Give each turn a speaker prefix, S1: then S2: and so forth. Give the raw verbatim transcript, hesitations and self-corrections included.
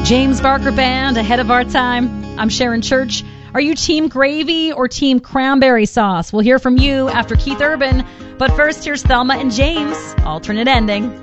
S1: James Barker Band, ahead of our time. I'm Sharon Church. Are you team gravy or team cranberry sauce? We'll hear from you after Keith Urban. But first, here's Thelma and James, alternate ending.